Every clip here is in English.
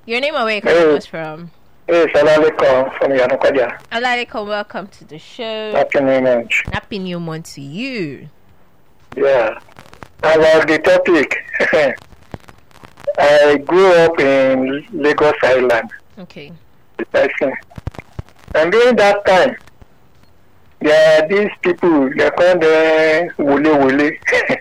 Your name and where you calling us from? Hey, Salaleko from Yanukwaja. Alaleko, welcome to the show. Happy New Month. Happy New Month to you. Yeah. About the topic, I grew up in Lagos Island. Okay. And during that time, there are these people, they call them Wule Wule.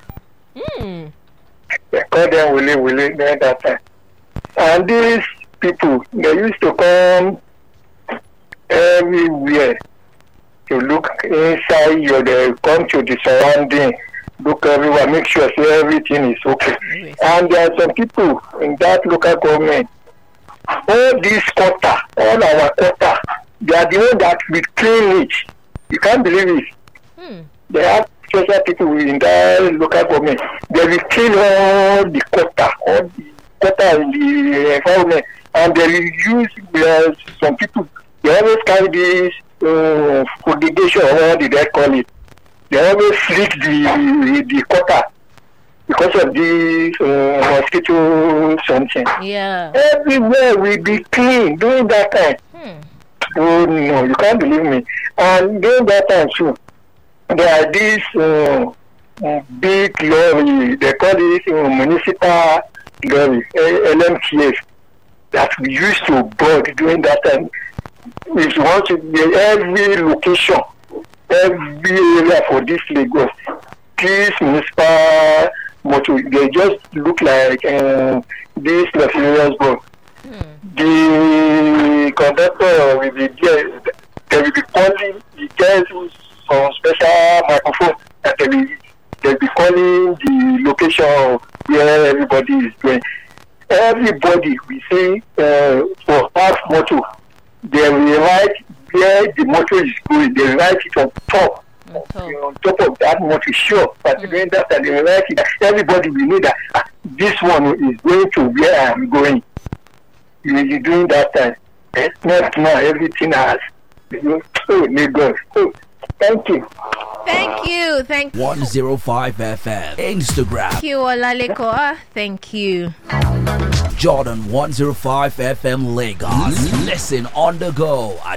They call them Wule Wule during that time. And these people, they used to come everywhere to look inside you. They come to the surrounding, look everywhere, make sure everything is okay. Yes. And there are some people in that local government, all this quarter, all our quarter, they are the ones that will clean it. You can't believe it. They have special people in that local government. They will clean all the quarter in the environment, and they will use some people. They always carry this fumigation, or what did they call it? They always flick the quarter because of this mosquito something. Yeah. Everywhere will be clean during that time. Oh no, you can't believe me. And during that time too, there are these big lorry, they call it municipal lorry, LMTF, that we used to board during that time. If you want to be every location, every area for this Lagos, this municipal motor, they just look like this luxurious boat. The conductor will be there. They will be calling. He gets some special microphone, and they will be calling the location where everybody is going. Everybody we see for half motor, they will write where the motor is going. They write it on top. On top of that motor, sure. But during that time, they will write it. Everybody will know that this one is going to where I am going. You doing that time. Not now, everything has. Oh, may God. Oh, thank you. Thank you. 105 FM. Instagram. Thank you, Olaleko. Thank you. Jordan 105 FM Lagos. Listen on the go at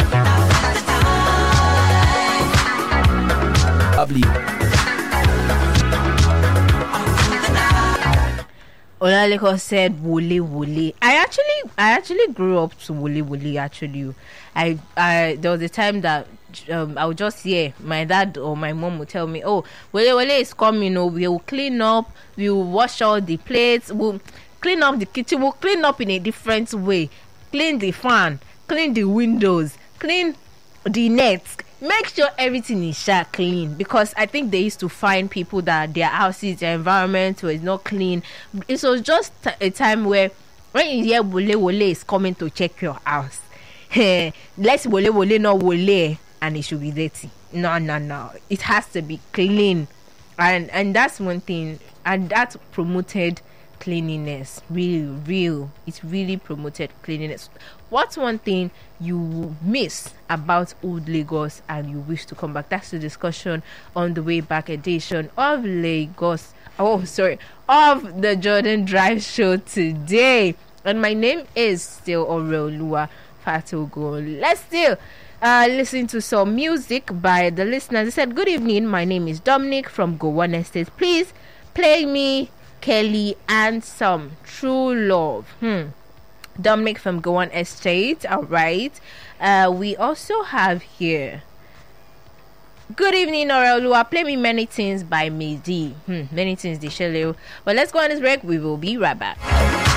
Olaleko said Wule Wule. I actually grew up to Wule Wule actually. There was a time that I would just hear my dad or my mom would tell me, "Oh, Wule Wule is coming, we will clean up, we will wash all the plates, we'll clean up the kitchen, we'll clean up in a different way. Clean the fan, clean the windows, clean the nets. Make sure everything is clean," because I think they used to find people that their houses, their environment was not clean. It was just a time where when you hear Wole Wole is coming to check your house, let's Wole Wole not Wole and it should be dirty. No. It has to be clean, and that's one thing, and that promoted cleanliness. It really promoted cleanliness. What's one thing you miss about old Lagos and you wish to come back? That's the discussion on the Way Back edition of Lagos. Of the Jordan Drive show today. And my name is still Oreoluwa Fatogo. Let's still listen to some music by the listeners. They said, "Good evening, my name is Dominic from Gowon Estate. Please play me Kelly and some True Love." Dominic from Gowon Estate. All right. We also have here, "Good evening, Oreoluwa. Play me Many Things by Midi." Many Things, the Shelly. Well, let's go on this break. We will be right back.